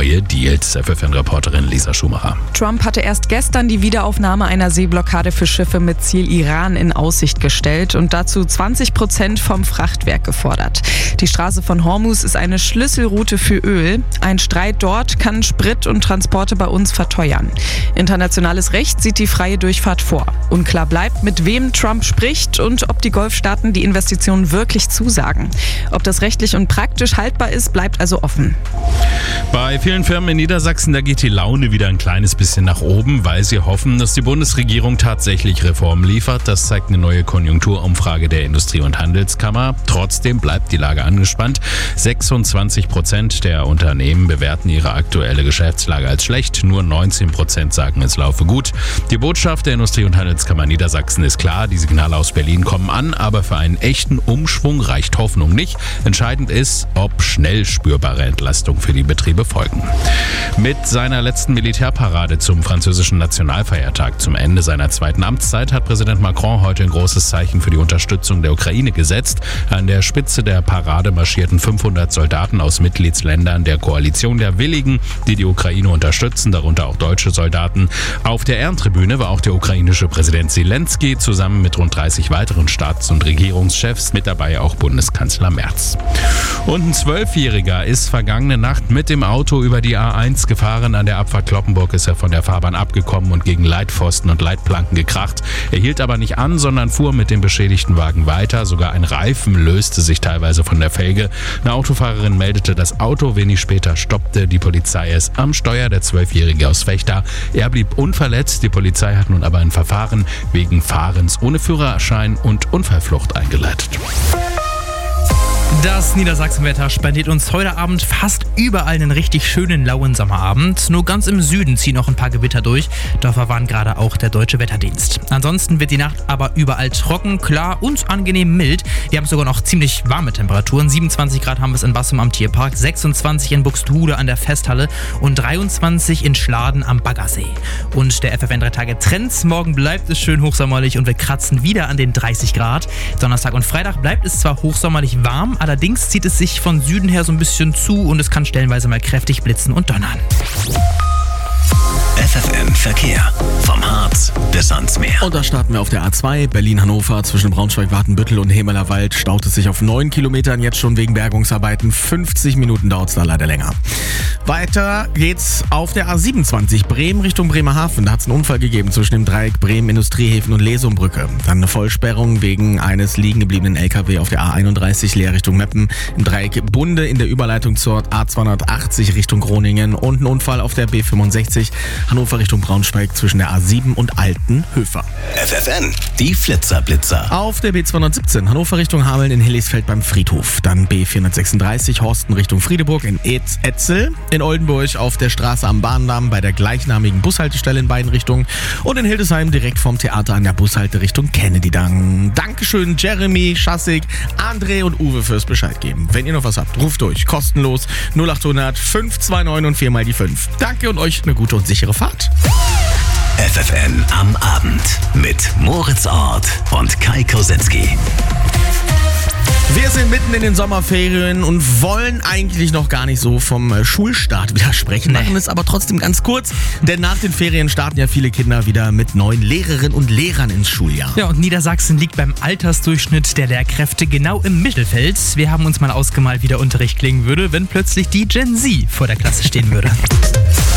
neue Deals. FFN-Reporterin Lisa Schumacher. Trump hatte erst gestern die Wiederaufnahme einer Seeblockade für Schiffe mit Ziel Iran in Aussicht gestellt und dazu 20% vom Frachtwerk gefordert. Die Straße von Hormuz ist eine Schlüsselroute für Öl. Ein Streit dort kann Sprit und Transporte bei uns verteuern. Internationales Recht sieht die freie Durchfahrt vor. Unklar bleibt, mit wem Trump spricht und ob die Golfstaaten die Investitionen wirklich zusagen. Ob das rechtlich und praktisch haltbar ist, bleibt also offen. Bei vielen Firmen in Niedersachsen, da geht die Laune wieder ein kleines bisschen nach oben, weil sie hoffen, dass die Bundesregierung tatsächlich Reformen liefert. Das zeigt eine neue Konjunkturumfrage der Industrie- und Handelskammer. Trotzdem bleibt die Lage angespannt. 26% der Unternehmen bewerten ihre aktuelle Geschäftslage als schlecht. Nur 19% sagen, es laufe gut. Die Botschaft der Industrie- und Handelskammer Niedersachsen ist klar. Die Signale aus Berlin kommen an, aber für einen echten Umschwung reicht Hoffnung nicht. Entscheidend ist, ob schnell spürbare Entlastung für die Betriebe folgen. Mit seiner letzten Militärparade zum französischen Nationalfeiertag zum Ende seiner zweiten Amtszeit hat Präsident Macron heute ein großes Zeichen für die Unterstützung der Ukraine gesetzt. An der Spitze der Parade marschierten 500 Soldaten aus Mitgliedsländern der Koalition der Willigen, die die Ukraine unterstützen, darunter auch deutsche Soldaten. Auf der Ehrentribüne war auch der ukrainische Präsident Zelensky zusammen mit rund 30 weiteren Staats- und Regierungschefs, mit dabei auch Bundeskanzler Merz. Und ein 12-Jähriger ist vergangene Nacht mit dem Auto über die A1 gefahren. An der Abfahrt Cloppenburg ist er von der Fahrbahn abgekommen und gegen Leitpfosten und Leitplanken gekracht. Er hielt aber nicht an, sondern fuhr mit dem beschädigten Wagen weiter. Sogar ein Reifen löste sich teilweise von der Felge. Eine Autofahrerin meldete das Auto. Wenig später stoppte die Polizei es. Am Steuer der 12-Jährige aus Vechta. Er blieb unverletzt. Die Polizei hat nun aber ein Verfahren wegen Fahrens ohne Führerschein und Unfallflucht eingeleitet. Das Niedersachsenwetter spendiert uns heute Abend fast überall einen richtig schönen lauen Sommerabend. Nur ganz im Süden ziehen noch ein paar Gewitter durch. Dafür warnt gerade auch der Deutsche Wetterdienst. Ansonsten wird die Nacht aber überall trocken, klar und angenehm mild. Wir haben sogar noch ziemlich warme Temperaturen. 27 Grad haben wir es in Bassum am Tierpark, 26 in Buxtehude an der Festhalle und 23 in Schladen am Baggersee. Und der FFN 3 Tage Trends. Morgen bleibt es schön hochsommerlich und wir kratzen wieder an den 30 Grad. Donnerstag und Freitag bleibt es zwar hochsommerlich warm, allerdings zieht es sich von Süden her so ein bisschen zu und es kann stellenweise mal kräftig blitzen und donnern. FFN Verkehr. Vom Harz bis ans Meer. Und da starten wir auf der A2 Berlin-Hannover zwischen Braunschweig-Watenbüttel und Hemelerwald. Staut es sich auf 9 Kilometern jetzt schon wegen Bergungsarbeiten. 50 Minuten dauert es da leider länger. Weiter geht's auf der A27 Bremen Richtung Bremerhaven. Da hat es einen Unfall gegeben zwischen dem Dreieck Bremen, Industriehäfen und Lesumbrücke. Dann eine Vollsperrung wegen eines liegen gebliebenen LKW auf der A31 Leer Richtung Meppen. Im Dreieck Bunde in der Überleitung zur A280 Richtung Groningen. Und ein Unfall auf der B65 Hannover Richtung Braunschweig zwischen der A7 und Altenhöfer. FFN, die Flitzer-Blitzer. Auf der B217 Hannover Richtung Hameln in Hillisfeld beim Friedhof. Dann B436 Horsten Richtung Friedeburg in Etzel. In Oldenburg auf der Straße am Bahndamm bei der gleichnamigen Bushaltestelle in beiden Richtungen. Und in Hildesheim direkt vom Theater an der Bushalte Richtung Kennedy-Dang. Dankeschön Jeremy, Schassig, André und Uwe fürs Bescheid geben. Wenn ihr noch was habt, ruft durch. Kostenlos 0800 529 und 4 mal die 5. Danke und euch eine gute und sichere Fahrt. FFN am Abend mit Moritz Ort und Kai Kosenski. Wir sind mitten in den Sommerferien und wollen eigentlich noch gar nicht so vom Schulstart wieder sprechen. Machen es aber trotzdem ganz kurz, denn nach den Ferien starten ja viele Kinder wieder mit neuen Lehrerinnen und Lehrern ins Schuljahr. Ja, und Niedersachsen liegt beim Altersdurchschnitt der Lehrkräfte genau im Mittelfeld. Wir haben uns mal ausgemalt, wie der Unterricht klingen würde, wenn plötzlich die Gen Z vor der Klasse stehen würde.